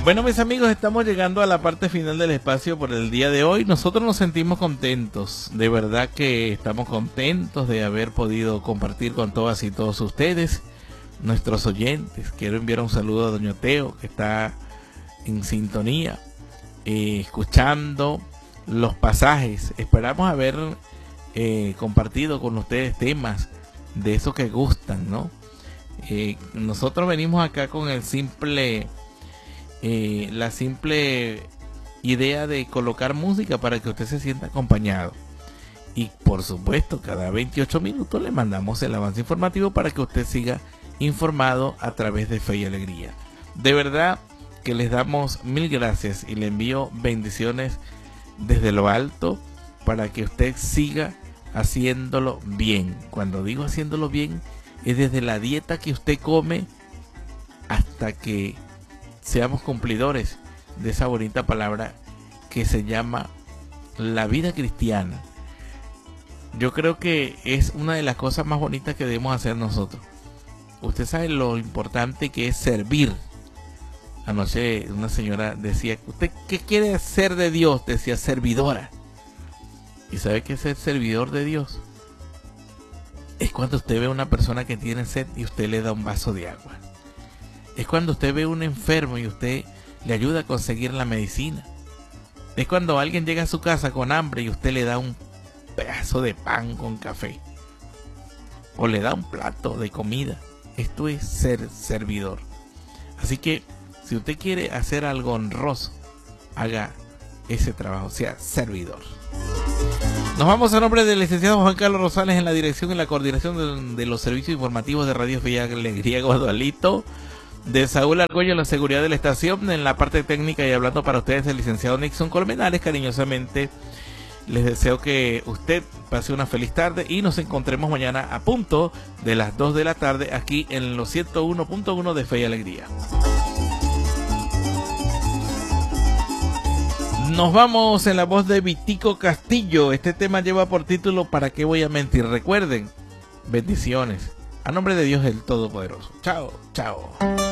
Bueno, mis amigos, estamos llegando a la parte final del espacio por el día de hoy. Nosotros nos sentimos contentos, de verdad que estamos contentos de haber podido compartir con todas y todos ustedes, nuestros oyentes. Quiero enviar un saludo a Doña Teo, que está en sintonía, escuchando los pasajes. Esperamos haber compartido con ustedes temas de esos que gustan, ¿no? Nosotros venimos acá con el la simple idea de colocar música para que usted se sienta acompañado. Y por supuesto, cada 28 minutos le mandamos el avance informativo para que usted siga informado a través de Fe y Alegría. De verdad que les damos mil gracias y le envío bendiciones desde lo alto para que usted siga haciéndolo bien. Cuando digo haciéndolo bien, es desde la dieta que usted come hasta que seamos cumplidores de esa bonita palabra que se llama la vida cristiana. Yo creo que es una de las cosas más bonitas que debemos hacer nosotros. Usted sabe lo importante que es servir. Anoche una señora decía, ¿usted qué quiere ser de Dios? Decía, servidora. ¿Y sabe qué es ser servidor de Dios? Es cuando usted ve a una persona que tiene sed y usted le da un vaso de agua. Es cuando usted ve a un enfermo y usted le ayuda a conseguir la medicina. Es cuando alguien llega a su casa con hambre y usted le da un pedazo de pan con café. O le da un plato de comida. Esto es ser servidor. Así que si usted quiere hacer algo honroso, haga ese trabajo, sea servidor. Nos vamos a nombre del licenciado Juan Carlos Rosales en la dirección y la coordinación de los servicios informativos de Radio Fe y Alegría Guadalito. De Saúl Argüello en la seguridad de la estación, en la parte técnica y hablando para ustedes el licenciado Nixon Colmenares. Cariñosamente les deseo que usted pase una feliz tarde y nos encontremos mañana a punto de las 2 de la tarde aquí en los 101.1 de Fe y Alegría. Nos vamos en la voz de Vitico Castillo. Este tema lleva por título ¿Para qué voy a mentir? Recuerden, bendiciones. A nombre de Dios el Todopoderoso. Chao, chao.